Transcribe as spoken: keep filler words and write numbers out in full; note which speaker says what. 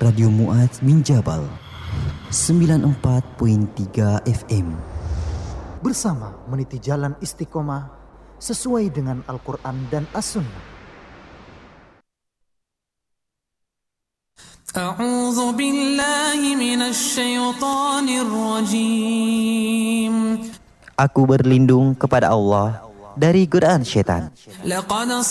Speaker 1: Radio Mu'adz min Jabal sembilan puluh empat koma tiga F M.
Speaker 2: Bersama meniti jalan istiqomah sesuai dengan Al-Quran dan As-Sunnah.
Speaker 3: A'udzu billahi minasy syaithanir rajim.
Speaker 1: Aku berlindung kepada Allah dari godaan syaitan.
Speaker 3: Laqad